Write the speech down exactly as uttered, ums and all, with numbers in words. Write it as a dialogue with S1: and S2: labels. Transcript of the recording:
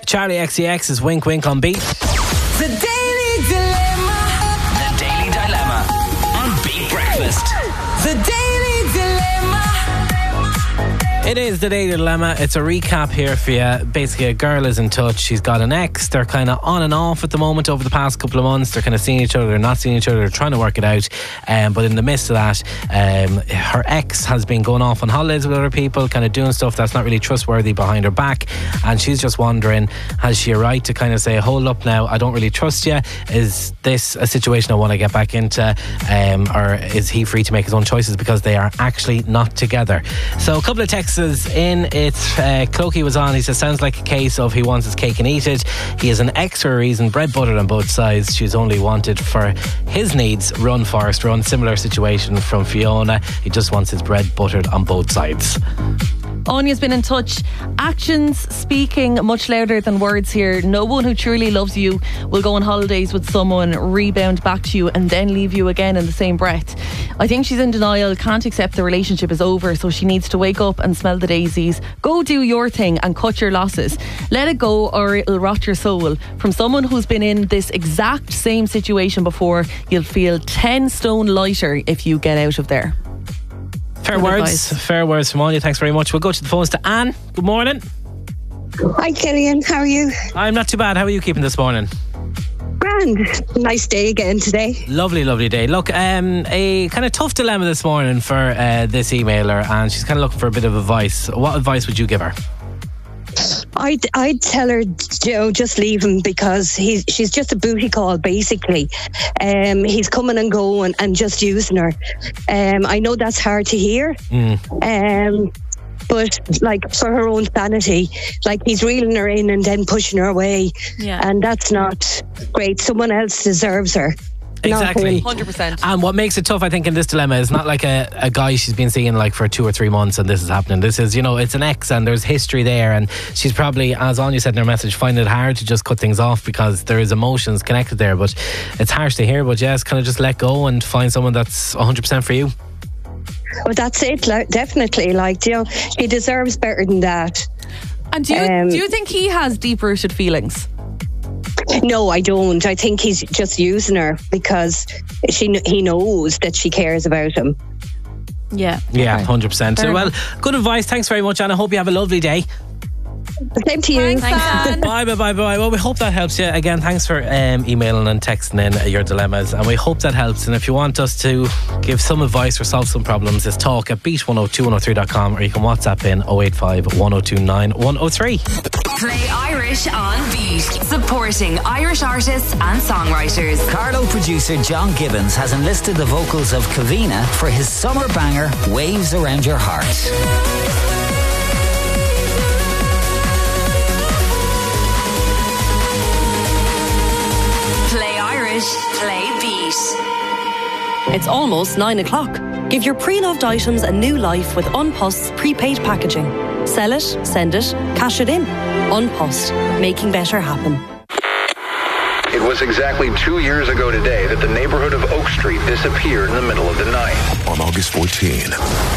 S1: Charlie X C X is Wink Wink on Beat.
S2: The Daily Dilemma.
S3: The Daily Dilemma on Beat Breakfast.
S2: The Daily Dilemma.
S1: It is the Daily Dilemma. It's a recap here for you. Basically, a girl is in touch. She's got an ex. They're kind of on and off at the moment over the past couple of months. They're kind of seeing each other. They're not seeing each other. They're trying to work it out. Um, but in the midst of that, um, her ex has been going off on holidays with other people, kind of doing stuff that's not really trustworthy behind her back. And she's just wondering, has she a right to kind of say, hold up now, I don't really trust you? Is this a situation I want to get back into? Um, or is he free to make his own choices because they are actually not together? So a couple of texts in. It's uh, Clokey was on. He says, sounds like a case of he wants his cake and eat it. He is an ex for a reason, bread buttered on both sides. She's only wanted for his needs. Run, Forrest, run. Similar situation from Fiona. He just wants his bread buttered on both sides.
S4: Anya's been in touch. Actions speaking much louder than words here. No one who truly loves you will go on holidays with someone, rebound back to you and then leave you again in the same breath. I think she's in denial, can't accept the relationship is over, so she needs to wake up and smell the daisies. Go do your thing and cut your losses. Let it go or it'll rot your soul. From someone who's been in this exact same situation before, you'll feel ten stone lighter if you get out of there.
S1: Fair
S4: Good
S1: words,
S4: advice.
S1: fair words from Anya. Thanks very much. We'll go to the phones to Anne. Good morning.
S5: Hi, Killian. How are you?
S1: I'm not too bad. How are you keeping this morning?
S5: Grand. Nice day again today.
S1: Lovely, lovely day. Look, um, a kind of tough dilemma this morning for uh, this emailer, and she's kind of looking for a bit of advice. What advice would you give her?
S5: I'd, I'd tell her, Joe, just leave him because he's she's just a booty call, basically. Um, he's coming and going and just using her. Um, I know that's hard to hear. Mm. Um, but like for her own sanity, like he's reeling her in and then pushing her away.
S4: Yeah.
S5: And that's not great. Someone else deserves her.
S1: Exactly.
S4: one hundred percent.
S1: And what makes it tough, I think, in this dilemma is not like a, a guy she's been seeing like for two or three months and this is happening. This is, you know, it's an ex and there's history there, and she's probably, as Anya said in her message, finding it hard to just cut things off because there is emotions connected there. But it's harsh to hear, but yes, kind of just let go and find someone that's one hundred percent for you.
S5: Well, that's it, like, definitely. Like, you know, he deserves better than that.
S4: And do you,
S5: Um,
S4: do you think he has deep-rooted feelings?
S5: No, I don't. I think he's just using her because she he knows that she cares about him.
S4: Yeah.
S1: Yeah,
S4: Okay.
S1: one hundred percent.
S4: Fair
S1: So, well,
S4: enough.
S1: good advice. Thanks very much, and I hope you have a lovely day.
S5: Same to you.
S4: Thanks, Anne.
S1: Bye, bye, bye, bye. Well, we hope that helps you. Again, thanks for um, emailing and texting in your dilemmas, and we hope that helps. And if you want us to give some advice or solve some problems, it's talk at beat one oh two one oh three dot com, or you can WhatsApp in oh eight five, one oh two nine, one oh three.
S6: Play Irish on Beat, supporting Irish artists and songwriters.
S3: Carlo producer John Gibbons has enlisted the vocals of Kavina for his summer banger, Waves Around Your Heart.
S6: Play Irish, play Beat.
S7: It's almost nine o'clock. Give your pre-loved items a new life with Unpost's prepaid packaging. Sell it, send it, cash it in. Unpost, making better happen.
S8: It was exactly two years ago today that the neighborhood of Oak Street disappeared in the middle of the night.
S9: On August fourteenth,